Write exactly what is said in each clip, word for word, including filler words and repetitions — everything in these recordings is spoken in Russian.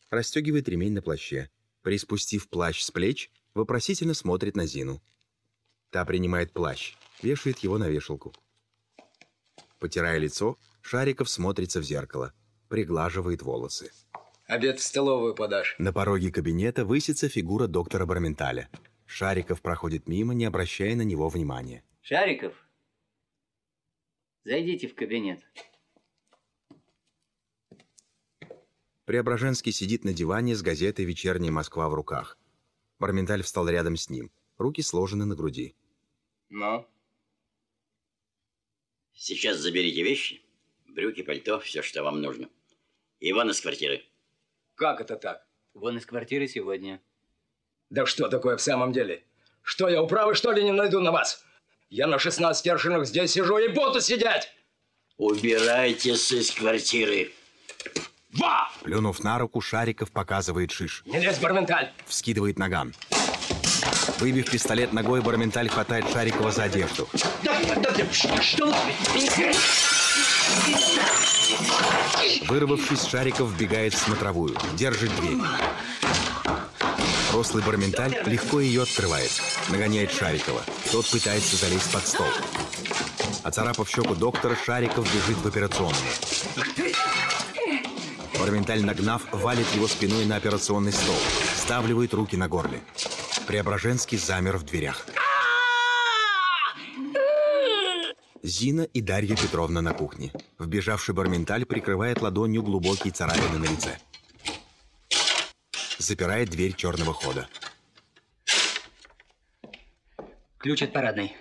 расстегивает ремень на плаще. Приспустив плащ с плеч, вопросительно смотрит на Зину. Та принимает плащ, вешает его на вешалку. Потирая лицо, Шариков смотрится в зеркало, приглаживает волосы. Обед в столовую подашь. На пороге кабинета высится фигура доктора Барменталя. Шариков проходит мимо, не обращая на него внимания. Шариков, зайдите в кабинет. Преображенский сидит на диване с газетой «Вечерняя Москва» в руках. Барменталь встал рядом с ним. Руки сложены на груди. Ну? Сейчас заберите вещи, брюки, пальто, все, что вам нужно. И вон из квартиры. Как это так? Вон из квартиры сегодня. Да что такое в самом деле? Что, я управы, что ли, не найду на вас? Я на шестнадцати аршинах здесь сижу и буду сидеть! Убирайтесь из квартиры. Ва! Плюнув на руку, Шариков показывает шиш. Не лезь, Барменталь! Вскидывает наган. Выбив пистолет ногой, Барменталь хватает Шарикова за одежду. Да, да, да, что? Вырвавшись, Шариков вбегает в смотровую, держит дверь. Рослый Барменталь легко ее открывает, нагоняет Шарикова. Тот пытается залезть под стол. Оцарапав щеку доктора, Шариков бежит в операционную. Барменталь, нагнав, валит его спиной на операционный стол, ставливает руки на горле. Преображенский замер в дверях. Зина и Дарья Петровна на кухне. Вбежавший Барменталь прикрывает ладонью глубокие царапины на лице. Запирает дверь черного хода. Ключ от парадной.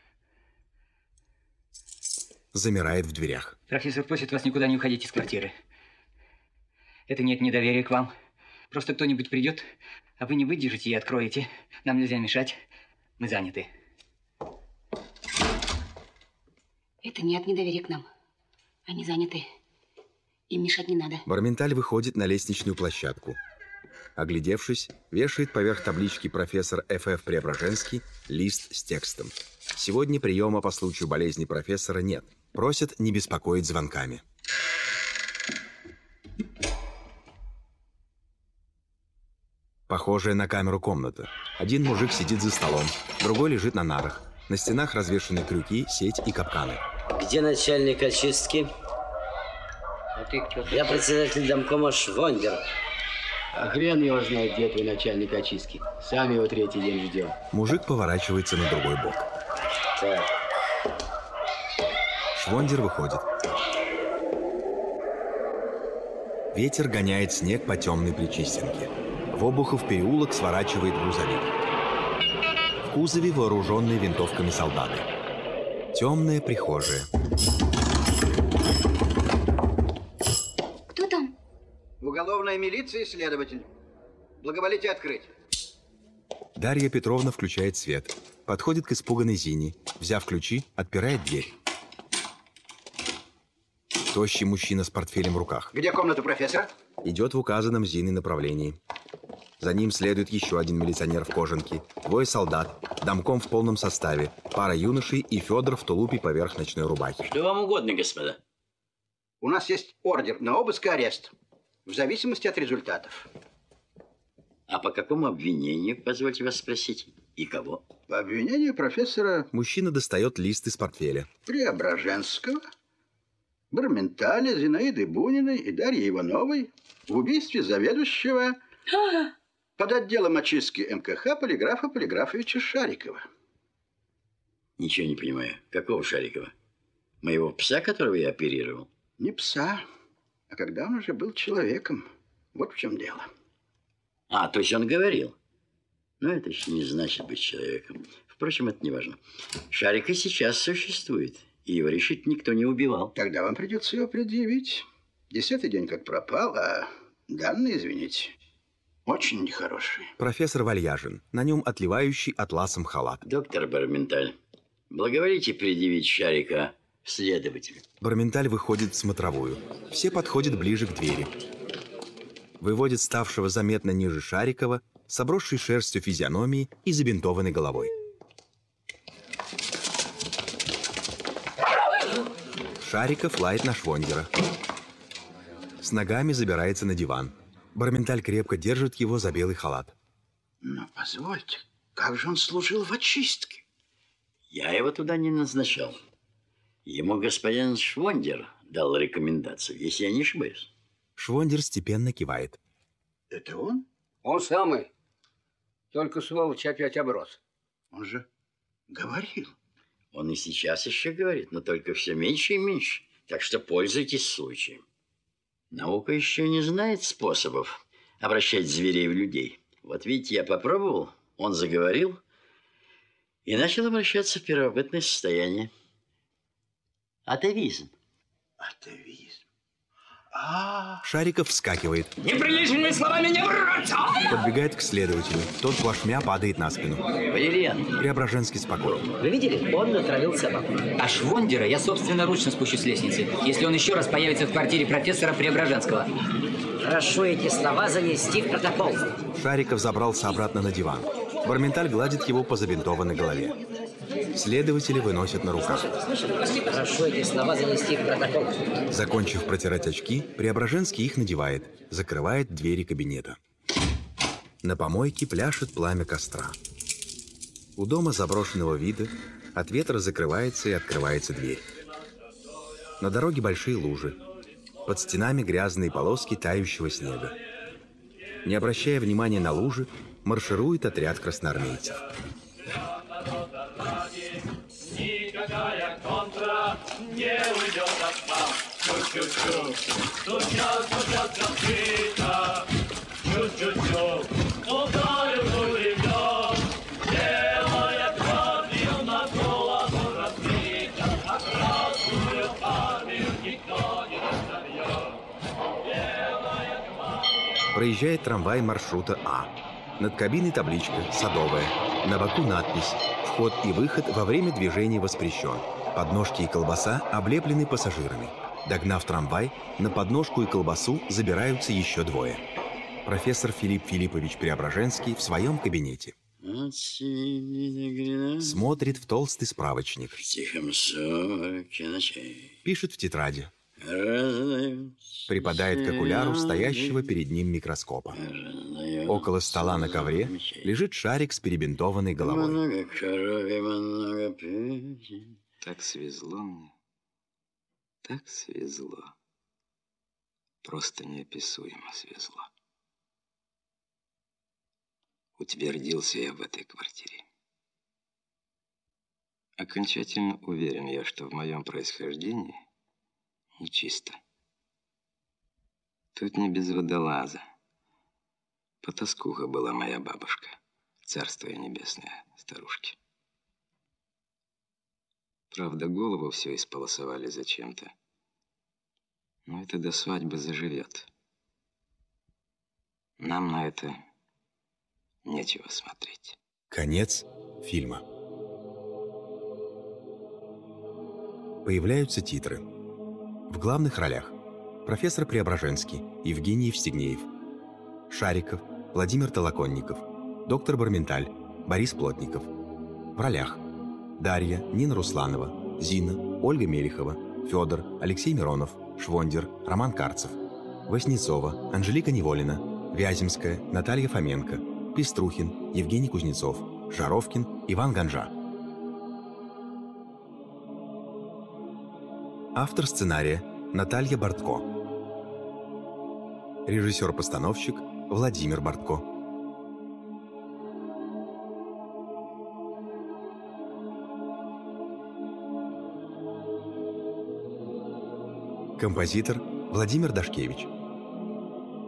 Замирает в дверях. Профессор просит вас никуда не уходить из квартиры. Это нет недоверия к вам. Просто кто-нибудь придет, а вы не выдержите и откроете. Нам нельзя мешать. Мы заняты. Это нет недоверия к нам. Они заняты. Им мешать не надо. Барменталь выходит на лестничную площадку. Оглядевшись, вешает поверх таблички профессор эф эф Преображенский лист с текстом. Сегодня приема по случаю болезни профессора нет. Просят не беспокоить звонками. Похожая на камеру комната. Один мужик сидит за столом, другой лежит на нарах. На стенах развешаны крюки, сеть и капканы. Где начальник очистки? А ты кто? Я председатель домкома Швондер. А хрен его знает, где твой начальник очистки. Сами его третий день ждем. Мужик поворачивается на другой бок. Так. Швондер выходит. Ветер гоняет снег по темной Причистенке. В Обухов переулок сворачивает грузовик. В кузове вооруженные винтовками солдаты. Темная прихожая. Кто там? В уголовной милиции следователь. Благоволите открыть. Дарья Петровна включает свет. Подходит к испуганной Зине. Взяв ключи, отпирает дверь. Тощий мужчина с портфелем в руках. Где комната профессора? Идет в указанном Зиной направлении. За ним следует еще один милиционер в кожанке, двое солдат, домком в полном составе, пара юношей и Федор в тулупе поверх ночной рубахи. Что вам угодно, господа? У нас есть ордер на обыск и арест. В зависимости от результатов. А по какому обвинению, позвольте вас спросить? И кого? По обвинению профессора... Мужчина достает лист из портфеля. Преображенского, Барменталя, Зинаиды Буниной и Дарьи Ивановой в убийстве заведующего... под отделом очистки эм ка ха Полиграфа Полиграфовича Шарикова. Ничего не понимаю. Какого Шарикова? Моего пса, которого я оперировал? Не пса, а когда он уже был человеком. Вот в чем дело. А, то есть он говорил. Но это еще не значит быть человеком. Впрочем, это не важно. Шарик и сейчас существует. И его решить никто не убивал. Тогда вам придется его предъявить. Десятый день как пропал, а данные, извините, очень нехорошие. Профессор вальяжен. На нем отливающий атласом халат. Доктор Барменталь, благоволите предъявить Шарика следователю. Барменталь выходит в смотровую. Все подходят ближе к двери. Выводит ставшего заметно ниже Шарикова, с обросшей шерстью физиономией и забинтованной головой. Шариков лает на Швондера. С ногами забирается на диван. Барменталь крепко держит его за белый халат. Но позвольте, как же он служил в очистке? Я его туда не назначал. Ему господин Швондер дал рекомендацию, если я не ошибаюсь. Швондер степенно кивает. Это он? Он самый. Только сволочь опять оброс. Он же говорил. Он и сейчас еще говорит, но только все меньше и меньше. Так что пользуйтесь случаем. Наука еще не знает способов обращать зверей в людей. Вот видите, я попробовал, он заговорил и начал обращаться в первобытное состояние. Атовизм. Атовизм. А, Шариков вскакивает, Неприличными словами не враться! подбегает к следователю. Тот плашмя падает на спину. Валериан, Преображенский спокойно. Вы видели? Он натравил собаку. А Швондера я собственноручно спущу с лестницы, если он еще раз появится в квартире профессора Преображенского. Прошу эти слова занести в протокол. Шариков забрался обратно на диван. Барменталь гладит его по забинтованной голове. Следователи выносят на руках. Прошу эти слова занести в протокол. Закончив протирать очки, Преображенский их надевает, закрывает двери кабинета. На помойке пляшет пламя костра. У дома заброшенного вида от ветра закрывается и открывается дверь. На дороге большие лужи. Под стенами грязные полоски тающего снега. Не обращая внимания на лужи, марширует отряд красноармейцев. Никакая контра не уйдет от нас. Чу-чу-чу, стучат, стучат копыта. Чу-чу-чу, ударил пулемет, делая гвардию на голову разбита. А красную армию никто не разобьет. Проезжает трамвай маршрута А. Над кабиной табличка «Садовая». На боку надпись «Вход и выход во время движения воспрещен». Подножки и колбаса облеплены пассажирами. Догнав трамвай, на подножку и колбасу забираются еще двое. Профессор Филипп Филиппович Преображенский в своем кабинете. Смотрит в толстый справочник. В тихом сумраке ночей. Пишет в тетради. Раздаются Припадает к окуляру стоящего перед ним микроскопа. Около стола на ковре лежит шарик с перебинтованной головой. Много крови, много песен. Так свезло мне, так свезло. Просто неописуемо свезло. Утвердился я в этой квартире. Окончательно уверен я, что в моем происхождении нечисто. Тут не без водолаза. Потаскуха была моя бабушка, царство ей небесное, старушки. Правда, голову все исполосовали зачем-то. Но это до свадьбы заживет. Нам на это нечего смотреть. Конец фильма. Появляются титры. В главных ролях профессор Преображенский, Евгений Евстигнеев, Шариков, Владимир Толоконников, доктор Барменталь, Борис Плотников. В ролях Дарья, Нина Русланова, Зина, Ольга Мелехова, Федор, Алексей Миронов, Швондер, Роман Карцев, Васнецова, Анжелика Неволина, Вяземская, Наталья Фоменко, Пеструхин, Евгений Кузнецов, Жаровкин, Иван Ганжа. Автор сценария Наталья Бортко. Режиссер-постановщик Владимир Бортко. Композитор Владимир Дашкевич.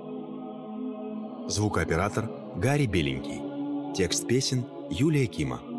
Звукооператор Гарри Беленький. Текст песен Юлия Кима.